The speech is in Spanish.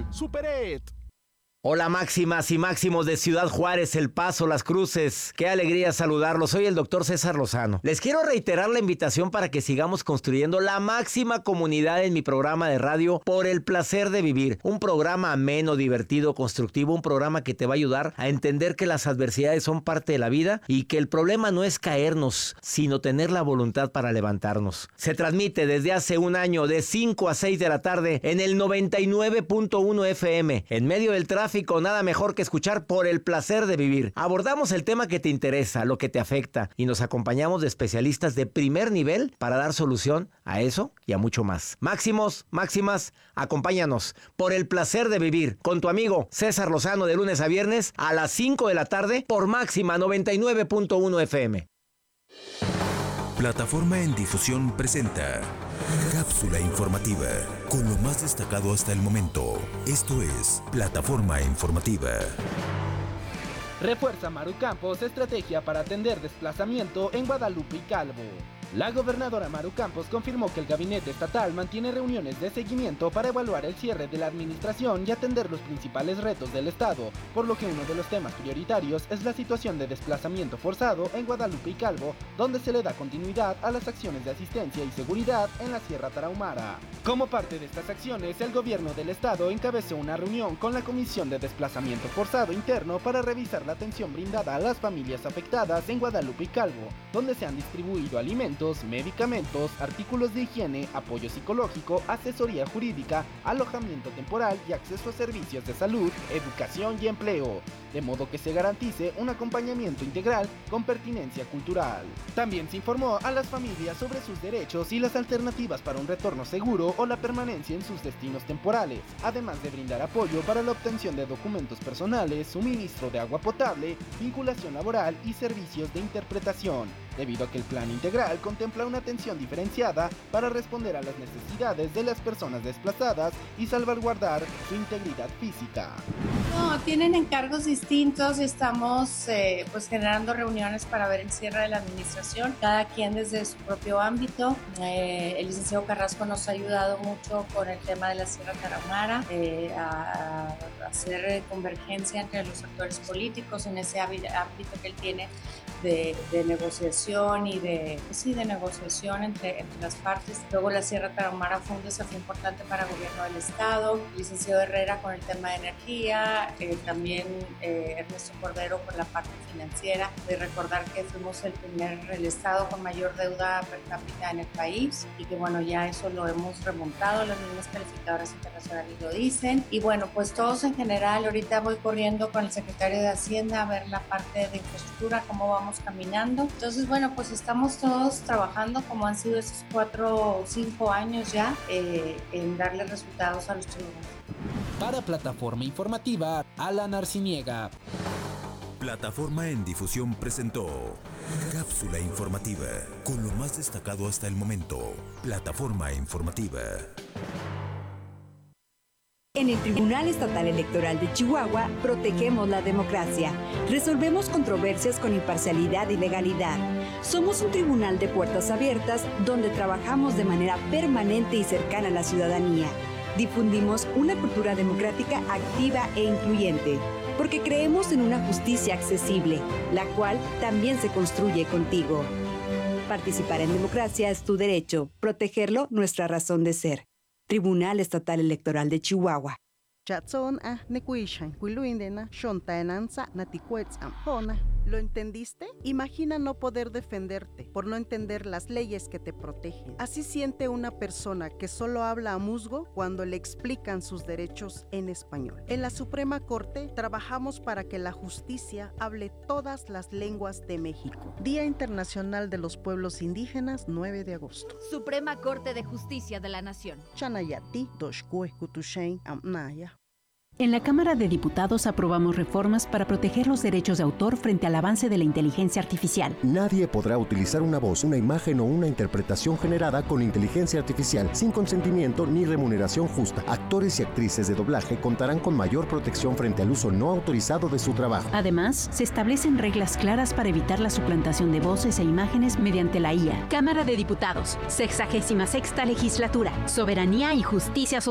Superet. Hola máximas y máximos de Ciudad Juárez, El Paso, Las Cruces. Qué alegría saludarlos. Soy el doctor César Lozano. Les quiero reiterar la invitación para que sigamos construyendo la máxima comunidad en mi programa de radio Por el Placer de Vivir. Un programa ameno, divertido, constructivo. Un programa que te va a ayudar a entender que las adversidades son parte de la vida y que el problema no es caernos, sino tener la voluntad para levantarnos. Se transmite desde hace un año de 5 a 6 de la tarde en el 99.1 FM. En medio del tráfico, nada mejor que escuchar Por el Placer de Vivir. Abordamos el tema que te interesa, lo que te afecta, y nos acompañamos de especialistas de primer nivel para dar solución a eso y a mucho más. Máximos, máximas, acompáñanos Por el Placer de Vivir con tu amigo César Lozano de lunes a viernes a las 5 de la tarde por Máxima 99.1 FM. Plataforma en Difusión presenta Cápsula Informativa, con lo más destacado hasta el momento. Esto es Plataforma Informativa. Refuerza Maru Campos estrategia para atender desplazamiento en Guadalupe y Calvo. La gobernadora Maru Campos confirmó que el gabinete estatal mantiene reuniones de seguimiento para evaluar el cierre de la administración y atender los principales retos del estado, por lo que uno de los temas prioritarios es la situación de desplazamiento forzado en Guadalupe y Calvo, donde se le da continuidad a las acciones de asistencia y seguridad en la Sierra Tarahumara. Como parte de estas acciones, el gobierno del estado encabezó una reunión con la Comisión de Desplazamiento Forzado Interno para revisar la atención brindada a las familias afectadas en Guadalupe y Calvo, donde se han distribuido alimentos, medicamentos, artículos de higiene, apoyo psicológico, asesoría jurídica, alojamiento temporal y acceso a servicios de salud, educación y empleo, de modo que se garantice un acompañamiento integral con pertinencia cultural. También se informó a las familias sobre sus derechos y las alternativas para un retorno seguro o la permanencia en sus destinos temporales, además de brindar apoyo para la obtención de documentos personales, suministro de agua potable, vinculación laboral y servicios de interpretación, debido a que el plan integral contempla una atención diferenciada para responder a las necesidades de las personas desplazadas y salvaguardar su integridad física. No, tienen encargos distintos, estamos generando reuniones para ver el cierre de la administración, cada quien desde su propio ámbito. El licenciado Carrasco nos ha ayudado mucho con el tema de la Sierra Tarahumara, a hacer convergencia entre los actores políticos en ese ámbito que él tiene de negociación y de negociación entre las partes. Luego la Sierra Tarahumara fue un desafío importante para el gobierno del estado, el licenciado Herrera con el tema de energía, también Ernesto Cordero con la parte financiera. De recordar que fuimos el estado con mayor deuda per cápita en el país y que bueno, ya eso lo hemos remontado, las mismas calificadoras internacionales lo dicen. Y bueno, pues todos en general, ahorita voy corriendo con el secretario de Hacienda a ver la parte de infraestructura, cómo vamos caminando. Entonces bueno, pues estamos todos trabajando como han sido estos 4 o 5 años ya en darle resultados a los chihuahuenses. Para Plataforma Informativa, Alan Arciniega. Plataforma en Difusión presentó Cápsula Informativa, con lo más destacado hasta el momento. Plataforma Informativa. En el Tribunal Estatal Electoral de Chihuahua protegemos la democracia, resolvemos controversias con imparcialidad y legalidad. Somos un tribunal de puertas abiertas donde trabajamos de manera permanente y cercana a la ciudadanía. Difundimos una cultura democrática activa e incluyente, porque creemos en una justicia accesible, la cual también se construye contigo. Participar en democracia es tu derecho, protegerlo nuestra razón de ser. Tribunal Estatal Electoral de Chihuahua. ¿Lo entendiste? Imagina no poder defenderte por no entender las leyes que te protegen. Así siente una persona que solo habla a musgo cuando le explican sus derechos en español. En la Suprema Corte trabajamos para que la justicia hable todas las lenguas de México. Día Internacional de los Pueblos Indígenas, 9 de agosto. Suprema Corte de Justicia de la Nación. Chanayati, Doshkue, Kutushain, Amnaya. En la Cámara de Diputados aprobamos reformas para proteger los derechos de autor frente al avance de la inteligencia artificial. Nadie podrá utilizar una voz, una imagen o una interpretación generada con inteligencia artificial sin consentimiento ni remuneración justa. Actores y actrices de doblaje contarán con mayor protección frente al uso no autorizado de su trabajo. Además, se establecen reglas claras para evitar la suplantación de voces e imágenes mediante la IA. Cámara de Diputados, 66ª Legislatura, Soberanía y Justicia Social.